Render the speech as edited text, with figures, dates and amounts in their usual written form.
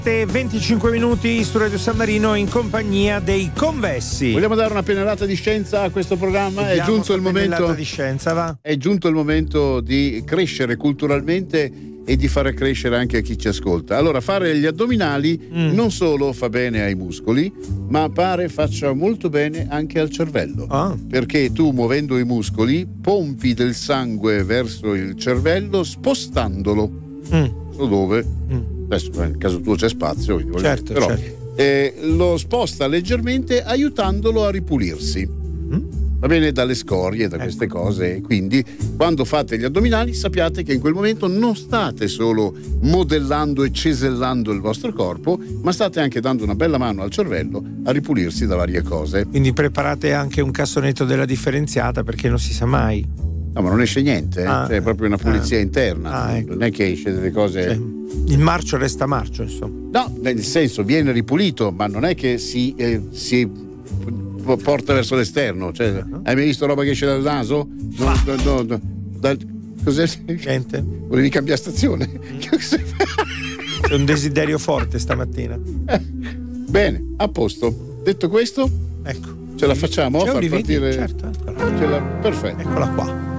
7:25 su Radio San Marino in compagnia dei Convessi. Vogliamo dare una pennellata di scienza a questo programma? È giunto il momento di scienza, va? È giunto il momento di crescere culturalmente e di fare crescere anche chi ci ascolta. Allora, fare gli addominali non solo fa bene ai muscoli, ma pare faccia molto bene anche al cervello. Perché tu, muovendo i muscoli, pompi del sangue verso il cervello spostandolo. Dove? Adesso nel caso tuo c'è spazio, certo, però certo. lo sposta leggermente aiutandolo a ripulirsi. Va bene, dalle scorie, da queste cose. Quindi quando fate gli addominali sappiate che in quel momento non state solo modellando e cesellando il vostro corpo, ma state anche dando una bella mano al cervello a ripulirsi da varie cose. Quindi preparate anche un cassonetto della differenziata, perché non si sa mai. No, ma non esce niente, cioè è proprio una pulizia interna. Ecco. Non è che esce delle cose. Cioè, il marcio resta marcio, insomma. No, nel senso viene ripulito, ma non è che si porta verso l'esterno. Cioè, hai mai visto roba che esce dal naso? No. Cos'è? Niente. Volevi cambiare stazione? C'è un desiderio forte stamattina. Bene, a posto. Detto questo, ecco, ce la facciamo a c'è far un partire. certo. Perfetto. Eccola qua.